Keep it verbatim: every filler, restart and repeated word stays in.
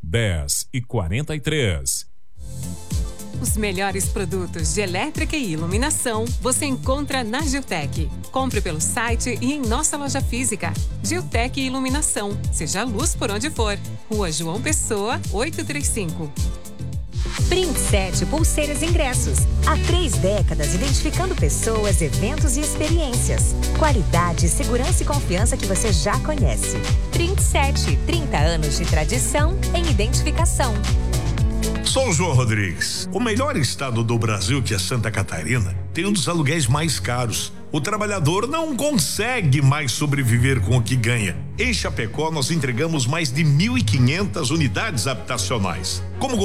dez e quarenta e três. Os melhores produtos de elétrica e iluminação você encontra na Giltec. Compre pelo site e em nossa loja física. Giltec Iluminação. Seja a luz por onde for. Rua João Pessoa, oitocentos e trinta e cinco. Print sete Pulseiras Ingressos. Há três décadas identificando pessoas, eventos e experiências. Qualidade, segurança e confiança que você já conhece. Print sete, trinta anos de tradição em identificação. Sou João Rodrigues. O melhor estado do Brasil, que é Santa Catarina, tem um dos aluguéis mais caros. O trabalhador não consegue mais sobreviver com o que ganha. Em Chapecó, nós entregamos mais de mil e quinhentas unidades habitacionais. Como